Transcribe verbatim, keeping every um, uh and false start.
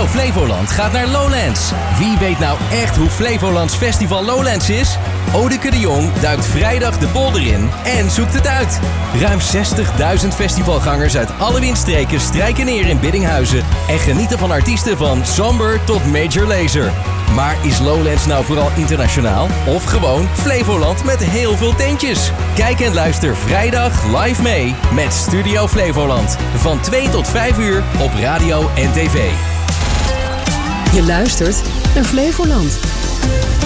Studio Flevoland gaat naar Lowlands. Wie weet nou echt hoe Flevolands festival Lowlands is? Odeke de Jong duikt vrijdag de polder in en zoekt het uit. Ruim zestigduizend festivalgangers uit alle windstreken strijken neer in Biddinghuizen en genieten van artiesten van Somber tot Major Lazer. Maar is Lowlands nou vooral internationaal of gewoon Flevoland met heel veel tentjes? Kijk en luister vrijdag live mee met Studio Flevoland. Van twee tot vijf uur op radio en tv. Je luistert naar Flevoland.